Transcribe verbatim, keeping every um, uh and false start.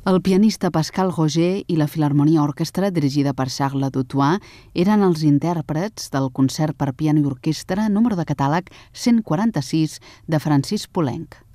El pianista Pascal Roger i la Filharmonia Orquestra, dirigida per Charles Dutoit, eren els intèrprets del concert per piano i orquestra número de catàleg cent quaranta-sis de Francis Poulenc.